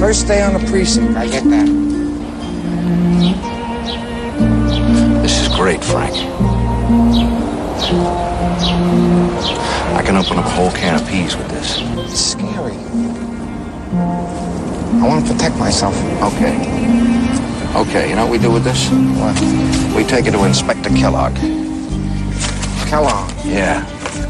First day on the precinct, I get that. This is great, Frank. I can open up a whole can of peas with this. It's scary. I want to protect myself. Okay. Okay, you know what we do with this? What? We take it to Inspector Kellogg. Kellogg. Yeah.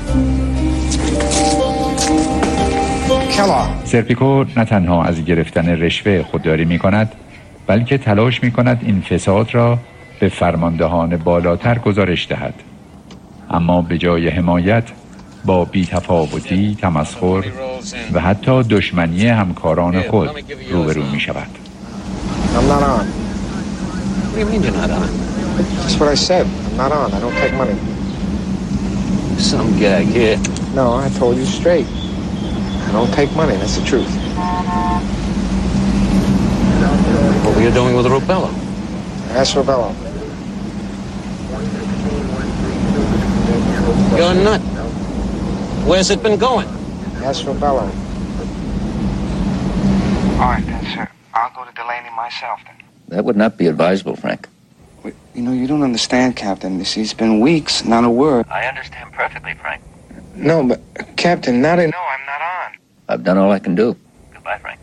Kellogg. سرپیکو نه تنها از گرفتن رشوه خودداری می کند، بلکه تلاش می کند این فساد را به فرماندهان بالاتر گزارش دهد. اما به جای حمایت با بی‌تفاوتی، تمسخر و حتی دشمنی همکاران خود روبرو می شود. I'm not on. What do you mean you're not on? That's what I said. I'm not on. I don't take money. Some gag here. No, I told you straight. I don't take money. That's the truth. What were you doing with Rubello? Ask Robello. You're a nut. Where's it been going? Ask Robello. All right, then, sir. I'll go to Delaney myself, then. That would not be advisable, Frank. Wait, you know, you don't understand, Captain. You see, it's been weeks, not a word. I understand perfectly, Frank. No, but Captain, not in. No, I'm not on. I've done all I can do. Goodbye, Frank.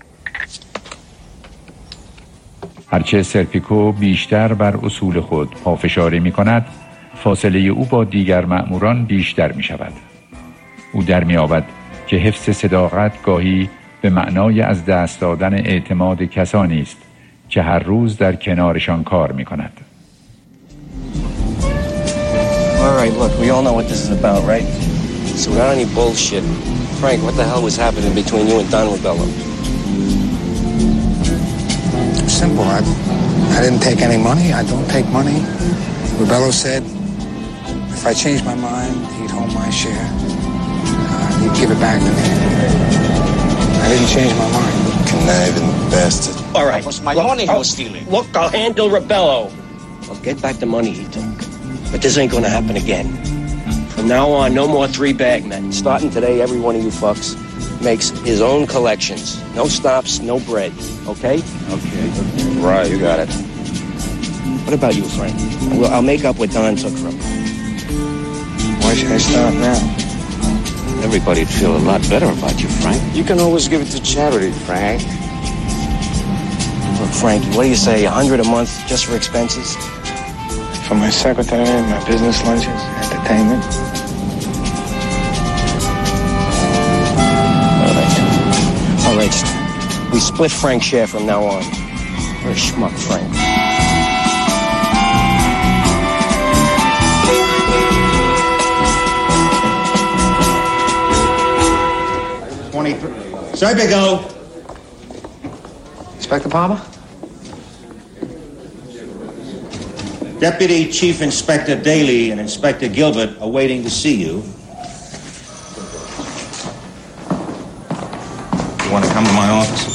هرچه سرپیکو بیشتر بر اصول خود پافشاری می کند، فاصله او با دیگر مأموران بیشتر می شود. او در می آورد که حفظ صداقت گاهی به معنای از دست دادن اعتماد کسانی است که هر روز در کنارشان کار می کند. All right, look, we all know what this is about, right? So without any bullshit, Frank, what the hell was happening between you and Don Rubello? Simple. I didn't take any money. I don't take money. Rubello said if I changed my mind, he'd hold my share. He'd give it back to me. I didn't change my mind. Conniving bastard. All right. Was my money he was stealing. Look, I'll handle Rubello. I'll get back the money he took. But this ain't gonna happen again. From now on, no more three-bag men. Starting today, every one of you fucks makes his own collections. No stops, no bread. Okay? Okay. Right, you got it. What about you, Frank? I'll make up what Don took from you. Why should I stop now? Everybody'd feel a lot better about you, Frank. You can always give it to charity, Frank. Look, Frankie, what do you say, $100 a month just for expenses? For my secretary, my business lunches, entertainment. All right. We split Frank's share from now on. You're a schmuck, Frank. Serpico! Inspector Palmer? Deputy Chief Inspector Daly and Inspector Gilbert are waiting to see you. You want to come to my office?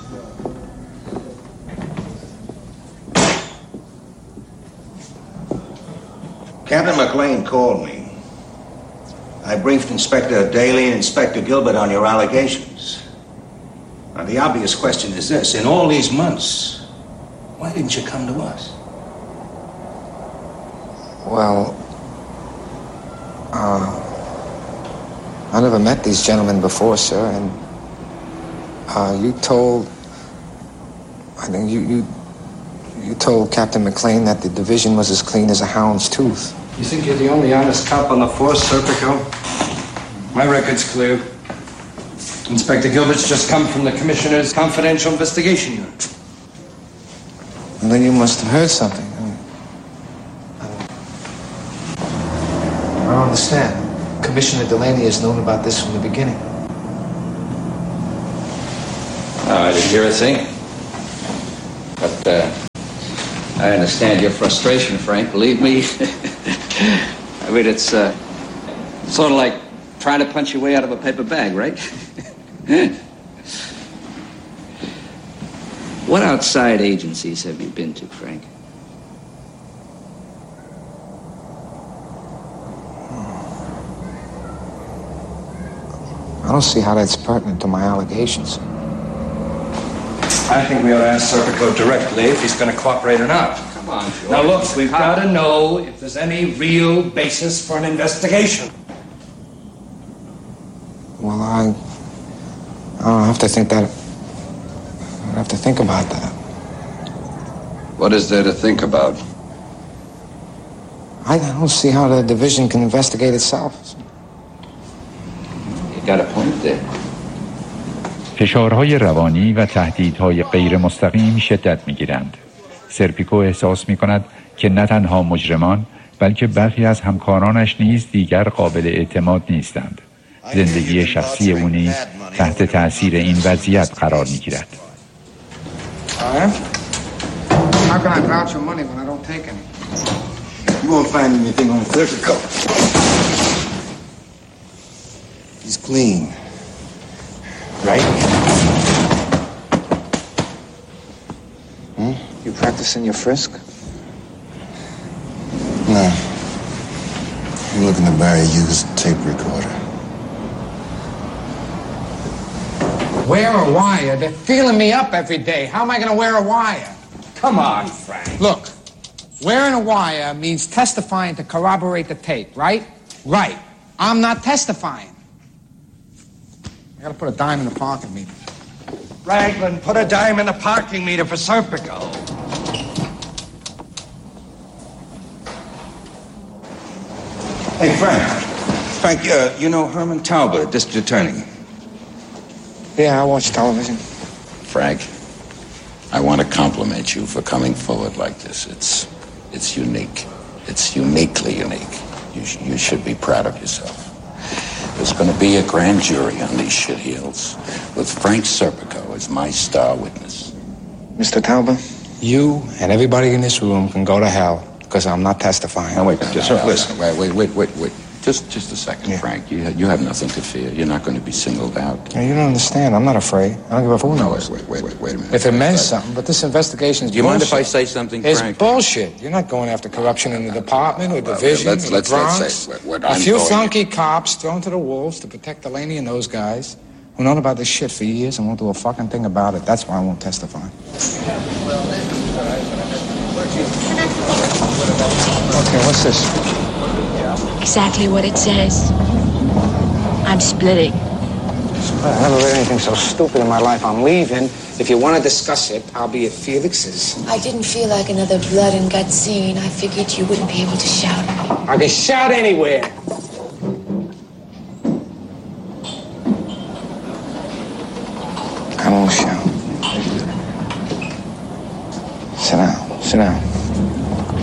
Captain McLean called me. I briefed Inspector Daly and Inspector Gilbert on your allegations. Now, the obvious question is this. In all these months, why didn't you come to us? Well, I never met these gentlemen before, sir, and you told, I think you told Captain McLean that the division was as clean as a hound's tooth. You think you're the only honest cop on the force, Serpico? My record's clear. Inspector Gilbert's just come from the Commissioner's Confidential Investigation Unit. And then you must have heard something. I don't understand. Commissioner Delaney has known about this from the beginning. No, I didn't hear a thing. But I understand your frustration, Frank. Believe me. I mean, it's sort of like trying to punch your way out of a paper bag, right? What outside agencies have you been to, Frank? I don't see how that's pertinent to my allegations. I I think we ought to ask Serpico directly if he's going to cooperate or not. Come on, George. Now look, we've got to know if there's any real basis for an investigation. Well, I don't have to think that. I have to think about that. What is there to think about? I don't see how the division can investigate itself. You got a point there. فشارهای روانی و تهدیدهای غیر مستقیم شدت می‌گیرند. سرپیکو احساس می‌کند که نه تنها مجرمان بلکه برخی از همکارانش نیز دیگر قابل اعتماد نیستند. زندگی شخصی او نیز تحت تأثیر این وضعیت قرار می‌گیرد. How can I vouch your money when I don't take any? You won't find anything on Serpico. He's clean. Right? You practicing your frisk? No. I'm looking to buy a used tape recorder. Wear a wire? They're feeling me up every day. How am I going to wear a wire? Come on, Frank. Look, wearing a wire means testifying to corroborate the tape, right? Right. I'm not testifying. I gotta put a dime in the parking meter. Raglan, put a dime in the parking meter for Serpico. Hey, Frank. Frank, you know Herman Talbot, district attorney? Yeah, I watch television. Frank, I want to compliment you for coming forward like this. It's unique. It's uniquely unique. You should be proud of yourself. There's going to be a grand jury on these shitheels with Frank Serpico as my star witness. Mr. Talbot, you and everybody in this room can go to hell because I'm not testifying. Now, wait, listen. Wait. Just a second, yeah. Frank. You have nothing to fear. You're not going to be singled out. Yeah, you don't understand. I'm not afraid. I don't give a fuck. No, wait a minute. If it meant something, but this investigation is Do you bullshit. mind if I say something, Frank? It's bullshit. You're not going after corruption in the department or division or the Bronx. Let's say what a few flunky cops thrown to the wolves to protect Delaney and those guys who known about this shit for years and won't do a fucking thing about it. That's why I won't testify. Okay, what's this? Exactly what it says. I'm splitting. I never read anything so stupid in my life. I'm leaving. If you want to discuss it, I'll be at Felix's. I didn't feel like another blood and guts scene. I figured you wouldn't be able to shout at me. I can shout anywhere. I won't shout. Sit down.